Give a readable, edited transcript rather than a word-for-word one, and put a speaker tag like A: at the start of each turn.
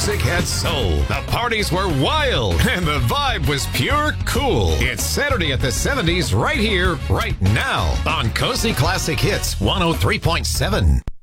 A: music had soul, the parties were wild, and the vibe was pure cool. It's Saturday at the 70s right here, right now on Cozy Classic Hits 103.7.